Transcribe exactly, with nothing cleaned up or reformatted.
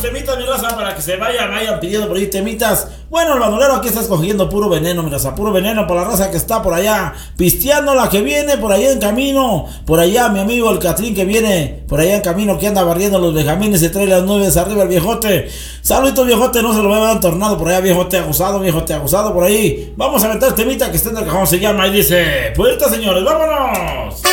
temitas, mi raza, para que se vayan, vayan pidiendo por ahí temitas. Bueno, el bandolero aquí está escogiendo puro veneno, mi raza, puro veneno para la raza que está por allá pisteando, la que viene por allá en camino. Por allá, mi amigo el Catrín que viene por allá en camino, que anda barriendo los benjamines y trae las nubes arriba el viejote. Saluditos, viejote, no se lo va a dar tornado por allá, viejote aguzado, viejote aguzado por ahí. Vamos a meter temita que está en el cajón, se llama y dice: puerta, señores, vámonos.